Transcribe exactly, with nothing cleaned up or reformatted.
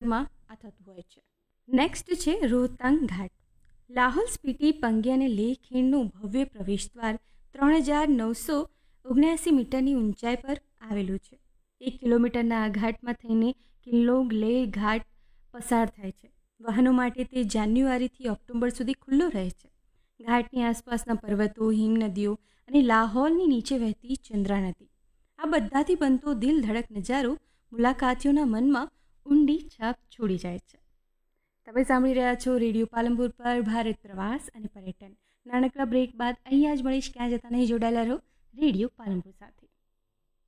વિસ્તારમાં આ થતું હોય છે. નેક્સ્ટ છે રોહતાંગ ઘાટ. લાહોલ સ્પીટી પંગી અને લેહ ખીણનું ભવ્ય પ્રવેશદ્વાર ત્રણ હજાર નવસો ઓગણ્યાસી મીટરની ઊંચાઈ પર આવેલું છે. એક કિલોમીટરના આ ઘાટમાં થઈને કિલ્લોગ લેહ ઘાટ પસાર થાય છે. વાહનો માટે તે જાન્યુઆરીથી ઓક્ટોબર સુધી ખુલ્લો રહે છે. ઘાટની આસપાસના પર્વતો, હિમનદીઓ અને લાહોલની નીચે વહેતી ચંદ્રા નદી, આ બધાથી બનતો દિલ ધડક નજારો મુલાકાતીઓના મનમાં ઊંડી છાપ છોડી જાય છે. તમે સાંભળી રહ્યા છો રેડિયો પાલનપુર પર ભારત પ્રવાસ અને પર્યટન. નાનકડા બ્રેક બાદ અહીંયા જ મળીશ, ક્યાં જતા નહીં, જોડાયેલા રહો રેડિયો પાલનપુર સાથે.